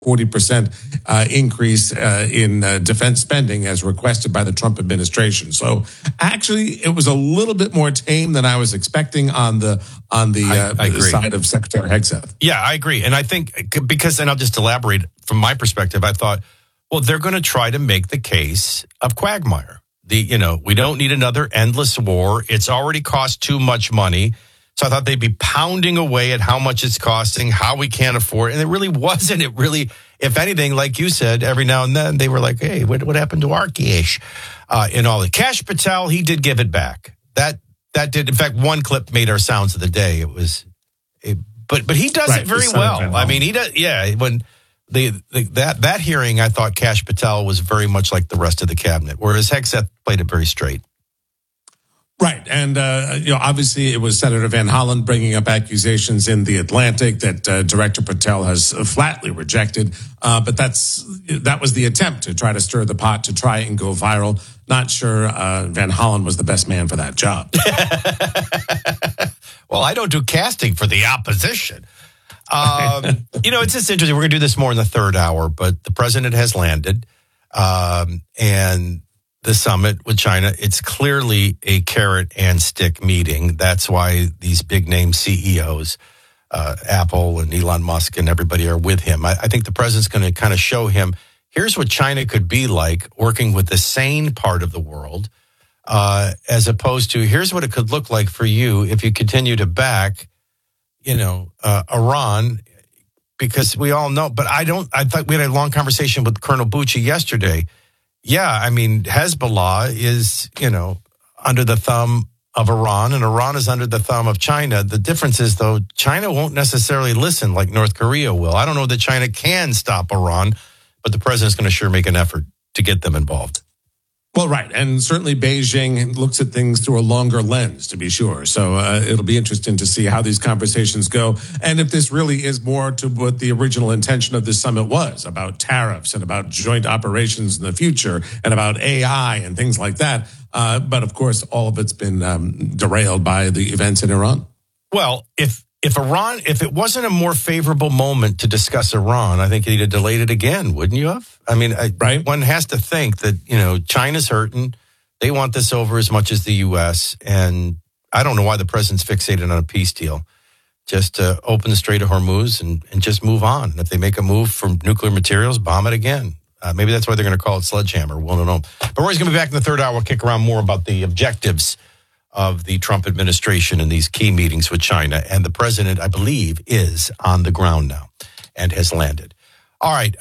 40% increase in defense spending as requested by the Trump administration. So actually, it was a little bit more tame than I was expecting on the side of Secretary Hegseth. Yeah, I agree. And I think because, and I'll just elaborate from my perspective, I thought, well, they're going to try to make the case of Quagmire. We don't need another endless war. It's already cost too much money. So I thought they'd be pounding away at how much it's costing, how we can't afford it. And it really wasn't. It really, if anything, like you said, every now and then they were like, hey, what happened to our cash? And all that. Kash Patel, he did give it back. That did. In fact, one clip made our sounds of the day. But he does it very well. I mean, he does. Yeah. When that hearing, I thought Kash Patel was very much like the rest of the cabinet, whereas Hegseth played it very straight. Right. And, obviously it was Senator Van Hollen bringing up accusations in The Atlantic that Director Patel has flatly rejected. But that was the attempt to try to stir the pot to try and go viral. Not sure Van Hollen was the best man for that job. Well, I don't do casting for the opposition. It's just interesting. We're going to do this more in the third hour, but the president has landed. And the summit with China, it's clearly a carrot and stick meeting. That's why these big name CEOs, Apple and Elon Musk and everybody are with him. I think the president's going to kind of show him, here's what China could be like working with the sane part of the world, as opposed to here's what it could look like for you if you continue to back, Iran, because we all know, but I thought we had a long conversation with Colonel Bucci yesterday. Yeah, I mean, Hezbollah is, under the thumb of Iran, and Iran is under the thumb of China. The difference is, though, China won't necessarily listen like North Korea will. I don't know that China can stop Iran, but the president's going to sure make an effort to get them involved. Well, right. And certainly Beijing looks at things through a longer lens, to be sure. So it'll be interesting to see how these conversations go. And if this really is more to what the original intention of this summit was, about tariffs and about joint operations in the future and about AI and things like that. But of course, all of it's been derailed by the events in Iran. Well, if it wasn't a more favorable moment to discuss Iran, I think you'd have delayed it again, wouldn't you have? I mean, right. One has to think that, China's hurting. They want this over as much as the U.S. And I don't know why the president's fixated on a peace deal. Just open the Strait of Hormuz and just move on. And if they make a move from nuclear materials, bomb it again. Maybe that's why they're going to call it sledgehammer. We don't know. But Roy's going to be back in the third hour. We'll kick around more about the objectives of the Trump administration in these key meetings with China. And the president, I believe, is on the ground now and has landed. All right.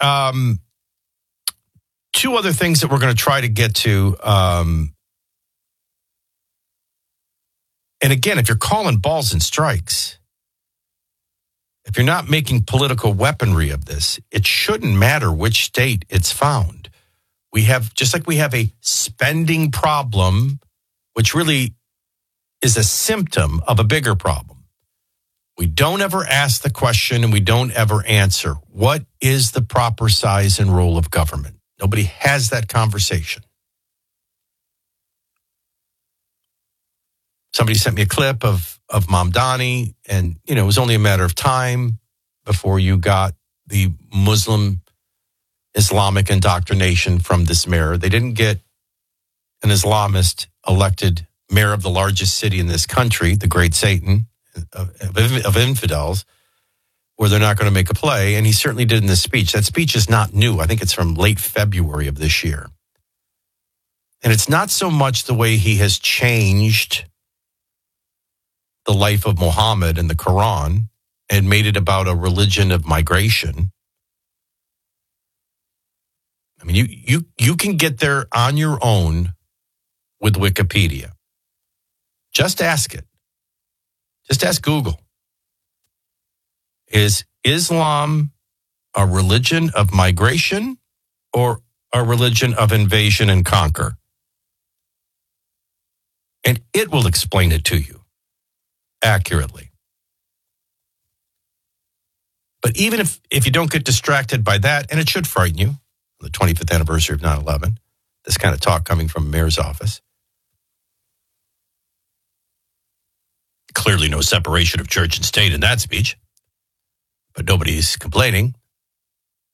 Two other things that we're going to try to get to. And again, if you're calling balls and strikes, if you're not making political weaponry of this, it shouldn't matter which state it's found. We have, just like we have a spending problem, which really is a symptom of a bigger problem. We don't ever ask the question and we don't ever answer. What is the proper size and role of government? Nobody has that conversation. Somebody sent me a clip of Mamdani, and, it was only a matter of time before you got the Muslim Islamic indoctrination from this mayor. They didn't get an Islamist elected mayor of the largest city in this country, the great Satan of infidels, where they're not going to make a play. And he certainly did in this speech. That speech is not new. I think it's from late February of this year. And it's not so much the way he has changed the life of Muhammad and the Quran and made it about a religion of migration. I mean, you can get there on your own with Wikipedia. Just ask it. Just ask Google. Is Islam a religion of migration or a religion of invasion and conquer? And it will explain it to you accurately. But even if you don't get distracted by that, and it should frighten you, the 25th anniversary of 9/11, this kind of talk coming from a mayor's office. Clearly no separation of church and state in that speech, but nobody's complaining.